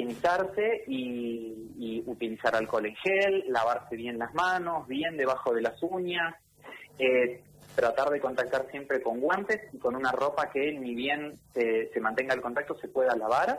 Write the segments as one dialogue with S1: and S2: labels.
S1: higienizarse y utilizar alcohol en gel, lavarse bien las manos, bien debajo de las uñas, tratar de contactar siempre con guantes y con una ropa que ni bien se mantenga el contacto se pueda lavar,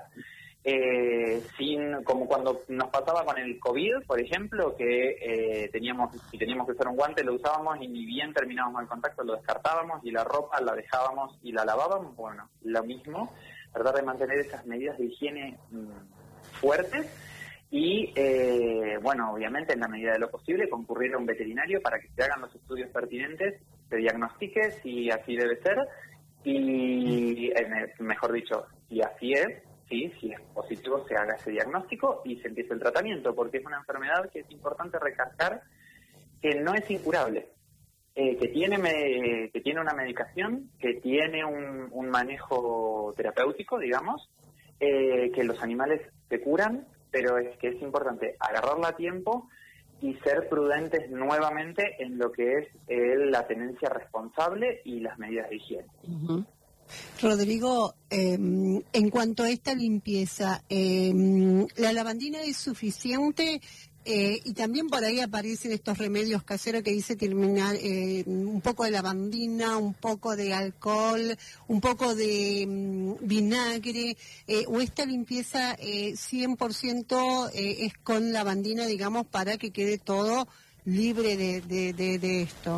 S1: como cuando nos pasaba con el COVID, por ejemplo, que si teníamos que usar un guante lo usábamos y ni bien terminábamos el contacto lo descartábamos y la ropa la dejábamos y la lavábamos. Bueno, lo mismo, tratar de mantener esas medidas de higiene fuertes y, bueno, obviamente en la medida de lo posible concurrir a un veterinario para que se hagan los estudios pertinentes, se diagnostique si así debe ser y, mejor dicho, si así es, sí, si es positivo se haga ese diagnóstico y se empiece el tratamiento, porque es una enfermedad que es importante recalcar que no es incurable, que tiene una medicación, que tiene un manejo terapéutico, digamos, que los animales se curan, pero es que es importante agarrarla a tiempo y ser prudentes nuevamente en lo que es la tenencia responsable y las medidas de higiene.
S2: Uh-huh. Rodrigo, en cuanto a esta limpieza, ¿la lavandina es suficiente? Y también por ahí aparecen estos remedios caseros que dice terminar un poco de lavandina, un poco de alcohol, un poco de vinagre, o esta limpieza 100% es con lavandina, digamos, para que quede todo libre de esto.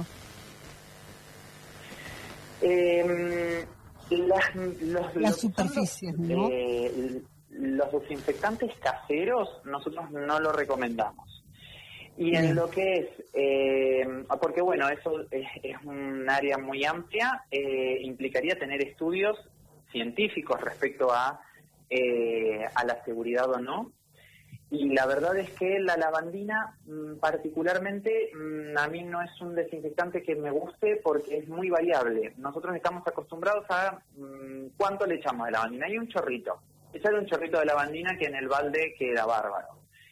S2: Las superficies, ¿no?
S1: Los desinfectantes caseros nosotros no lo recomendamos. Y en lo que es, porque bueno, eso es un área muy amplia, implicaría tener estudios científicos respecto a la seguridad o no. Y la verdad es que la lavandina particularmente a mí no es un desinfectante que me guste porque es muy variable. Nosotros estamos acostumbrados a cuánto le echamos de lavandina. Hay un chorrito. Echarle un chorrito de lavandina que en el balde queda bárbaro.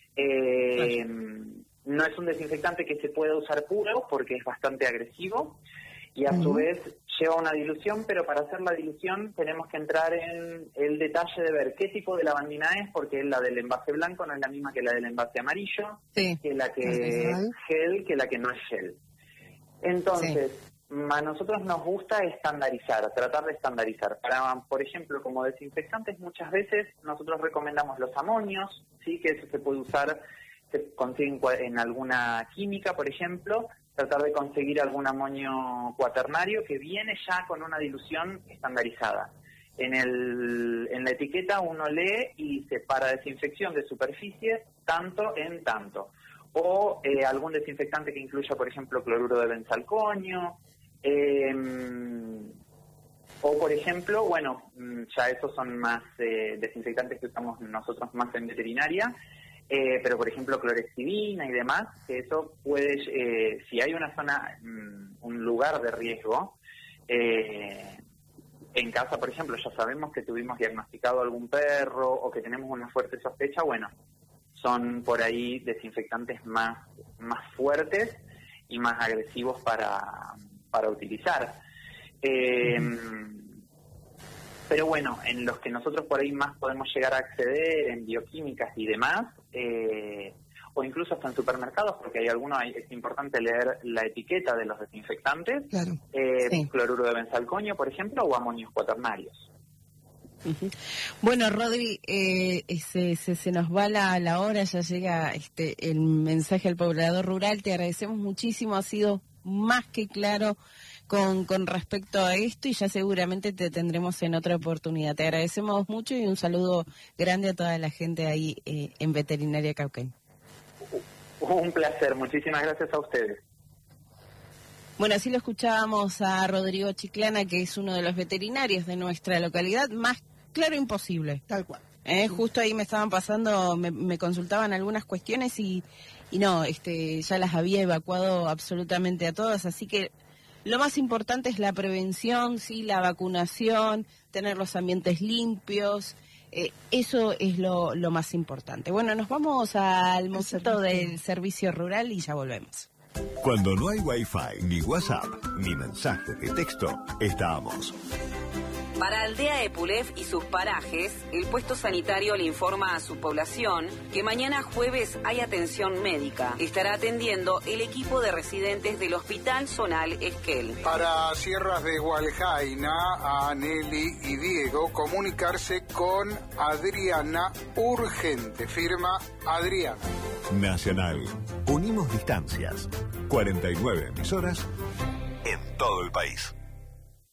S1: No es un desinfectante que se pueda usar puro porque es bastante agresivo y a su vez lleva una dilución, pero para hacer la dilución tenemos que entrar en el detalle de ver qué tipo de lavandina es, porque la del envase blanco no es la misma que la del envase amarillo, que la que es gel, que la que no es gel. Entonces, a nosotros nos gusta estandarizar, tratar de estandarizar. Para, por ejemplo, como desinfectantes muchas veces nosotros recomendamos los amonios, sí, que eso se puede usar, se consigue en alguna química, por ejemplo, tratar de conseguir algún amonio cuaternario que viene ya con una dilución estandarizada. En la etiqueta uno lee y separa desinfección de superficies tanto en tanto. O algún desinfectante que incluya, por ejemplo, cloruro de benzalconio. O, por ejemplo, bueno, ya esos son más desinfectantes que usamos nosotros más en veterinaria. Pero por ejemplo clorexidina y demás, que eso puede, si hay una zona, un lugar de riesgo, en casa por ejemplo ya sabemos que tuvimos diagnosticado algún perro o que tenemos una fuerte sospecha, bueno, son por ahí desinfectantes más fuertes y más agresivos para utilizar. Pero bueno, en los que nosotros por ahí más podemos llegar a acceder, en bioquímicas y demás, o incluso hasta en supermercados, porque hay algunos, es importante leer la etiqueta de los desinfectantes, cloruro de benzalconio, por ejemplo, o amonios cuaternarios.
S3: Uh-huh. Bueno, Rodri, se nos va la hora, ya llega el mensaje al poblador rural. Te agradecemos muchísimo, ha sido más que claro con respecto a esto y ya seguramente te tendremos en otra oportunidad. Te agradecemos mucho y un saludo grande a toda la gente ahí en Veterinaria Cauquenes.
S1: Un placer, muchísimas gracias a ustedes.
S3: Bueno, así lo escuchábamos a Rodrigo Chiclana, que es uno de los veterinarios de nuestra localidad, más claro imposible.
S2: Tal cual.
S3: Justo ahí me estaban pasando, me consultaban algunas cuestiones y no, ya las había evacuado absolutamente a todas, así que lo más importante es la prevención, sí, la vacunación, tener los ambientes limpios, eso es lo más importante. Bueno, nos vamos al momento del servicio rural y ya volvemos.
S4: Cuando no hay Wi-Fi, ni WhatsApp, ni mensaje de texto, estamos. Para Aldea Epulef y sus parajes, el puesto sanitario le informa a su población que mañana jueves hay atención médica. Estará atendiendo el equipo de residentes del Hospital Zonal Esquel.
S5: Para Sierras de Hualjaina, a Nelly y Diego, comunicarse con Adriana urgente. Firma Adriana.
S6: Nacional. Unimos distancias. 49 emisoras en todo el país.